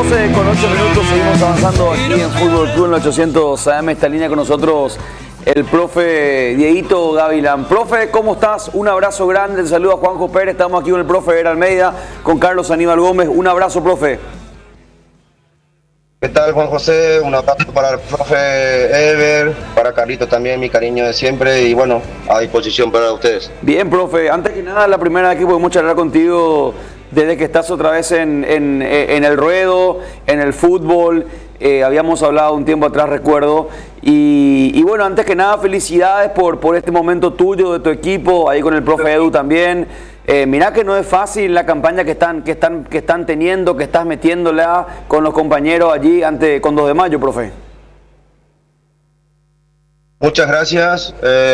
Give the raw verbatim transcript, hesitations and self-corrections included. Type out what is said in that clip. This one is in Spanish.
doce con ocho minutos, seguimos avanzando aquí en Fútbol Club en el ochocientos A M. Esta línea con nosotros el profe Dieguito Gavilán. Profe, ¿cómo estás? Un abrazo grande, te saluda Juanjo Pérez, estamos aquí con el profe Ever Almeida, con Carlos Aníbal Gómez. Un abrazo, profe. ¿Qué tal, Juan José? Un abrazo para el profe Ever, para Carlito también, mi cariño de siempre, y bueno, a disposición para ustedes. Bien, profe, antes que nada, la primera vez que podemos charlar contigo desde que estás otra vez en, en, en el ruedo, en el fútbol. Eh, habíamos hablado un tiempo atrás, recuerdo, y, y bueno, antes que nada, felicidades por, por este momento tuyo, de tu equipo, ahí con el profe Edu también. Eh, mirá que no es fácil la campaña que están, que están, que están teniendo, que estás metiéndola con los compañeros allí ante, con dos de mayo, profe. Muchas gracias. Eh...